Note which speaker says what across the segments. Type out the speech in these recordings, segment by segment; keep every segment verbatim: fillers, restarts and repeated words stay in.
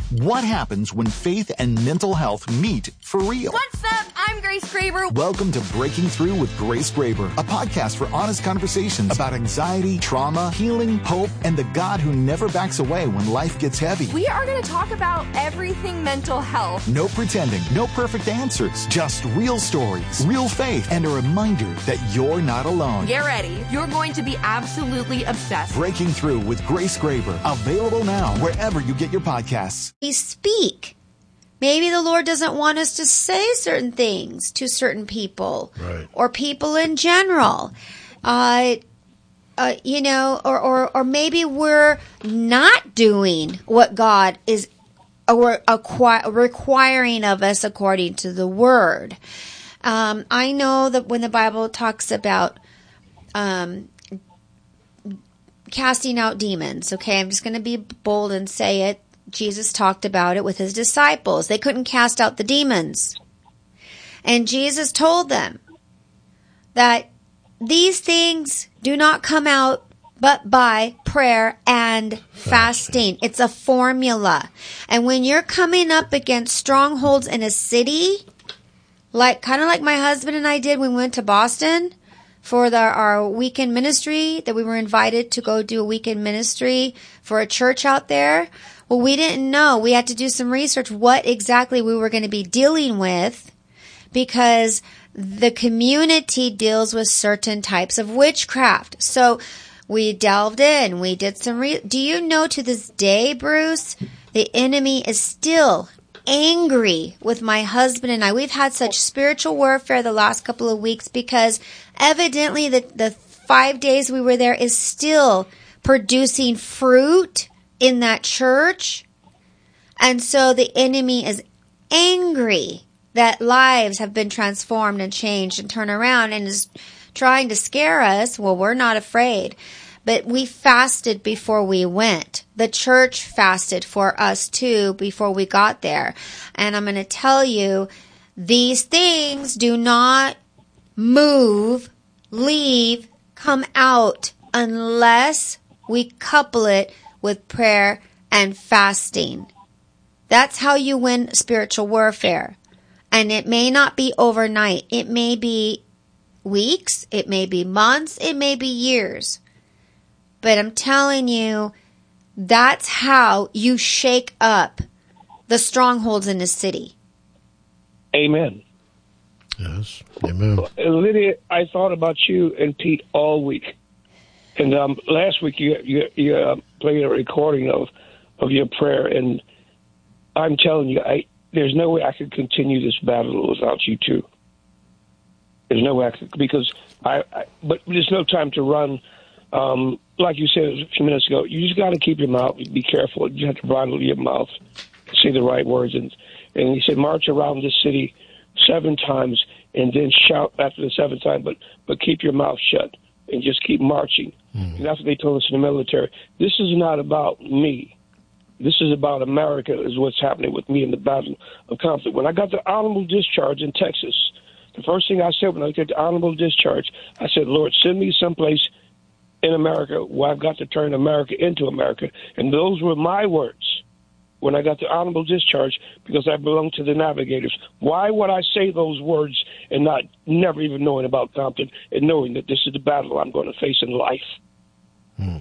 Speaker 1: What happens when faith and mental health meet for real?
Speaker 2: What's up? I'm Grace Graber.
Speaker 1: Welcome to Breaking Through with Grace Graber, a podcast for honest conversations about anxiety, trauma, healing, hope, and the God who never backs away when life gets heavy.
Speaker 2: We are going to talk about everything mental health.
Speaker 1: No pretending, no perfect answers, just real stories, real faith, and a reminder that you're not alone.
Speaker 2: Get ready. You're going to be absolutely obsessed.
Speaker 1: Breaking Through with Grace Graber, available now wherever you get your podcasts.
Speaker 3: We speak. Maybe the Lord doesn't want us to say certain things to certain people,
Speaker 4: right,
Speaker 3: or people in general. Uh, uh, you know, or, or, or maybe we're not doing what God is or acqui- requiring of us according to the Word. Um, I know that when the Bible talks about um, casting out demons, okay, I'm just going to be bold and say it. Jesus talked about it with his disciples. They couldn't cast out the demons. And Jesus told them that these things do not come out but by prayer and fasting. It's a formula. And when you're coming up against strongholds in a city, like kind of like my husband and I did when we went to Boston for the, our weekend ministry, that we were invited to go do a weekend ministry for a church out there. Well, we didn't know. We had to do some research what exactly we were going to be dealing with, because the community deals with certain types of witchcraft. So we delved in. We did some re- Do you know to this day, Bruce, the enemy is still angry with my husband and I. We've had such spiritual warfare the last couple of weeks because evidently the, the five days we were there is still producing fruit in that church. And so the enemy is angry that lives have been transformed and changed and turned around and is trying to scare us. Well, we're not afraid. But we fasted before we went. The church fasted for us too before we got there. And I'm going to tell you, these things do not move, leave, come out unless we couple it with prayer and fasting. That's how you win spiritual warfare. And it may not be overnight. It may be weeks. It may be months. It may be years. But I'm telling you, that's how you shake up the strongholds in the city.
Speaker 5: Amen.
Speaker 4: Yes. Amen.
Speaker 5: Lydia, I thought about you and Pete all week. And um, last week you you, you uh, played a recording of, of your prayer, and I'm telling you, I there's no way I could continue this battle without you two. There's no way I could, because I, I but there's no time to run. Um, like you said a few minutes ago, you just got to keep your mouth, be careful. You have to bridle your mouth, say the right words. And, and he said, march around this city seven times and then shout after the seventh time, but, but keep your mouth shut and just keep marching. Mm. And that's what they told us in the military. This is not about me. This is about America, is what's happening with me in the battle of conflict. When I got the honorable discharge in Texas, the first thing I said when I got the honorable discharge, I said, Lord, send me someplace in America where I've got to turn America into America. And those were my words when I got the honorable discharge, because I belong to the Navigators. Why would I say those words and not never even knowing about Compton and knowing that this is the battle I'm going to face in life? Hmm.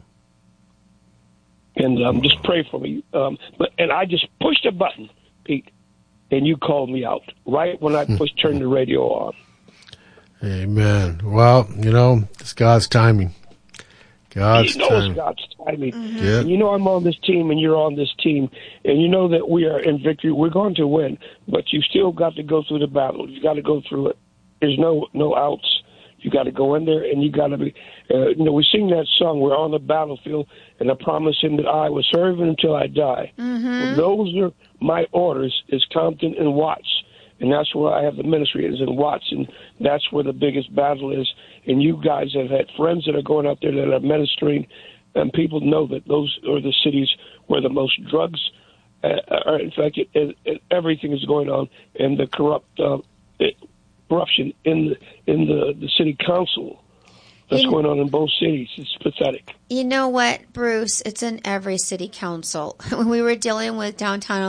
Speaker 5: And um, just pray for me. Um, but and I just pushed a button, Pete, and you called me out right when I pushed turned the radio on.
Speaker 4: Amen. Well, you know, it's God's timing. God's
Speaker 5: you know
Speaker 4: timing.
Speaker 5: It's God's timing.
Speaker 4: Mm-hmm. Yep.
Speaker 5: And you know I'm on this team and you're on this team, and you know that we are in victory. We're going to win, but you still got to go through the battle. You got to go through it. There's no no outs. You got to go in there, and you got to be. Uh, you know, we sing that song. We're on the battlefield, and I promise him that I will serve him until I die.
Speaker 3: Mm-hmm.
Speaker 5: Well, those are my orders. Is Compton and Watts. And that's where I have the ministry, is in Watts, and that's where the biggest battle is. And you guys have had friends that are going out there that are ministering, and people know that those are the cities where the most drugs uh, are. In fact, it, it, it, everything is going on, and the corrupt uh, it, corruption in the in the, the city council that's you, going on in both cities. It's pathetic.
Speaker 3: You know what, Bruce? It's in every city council. When we were dealing with downtown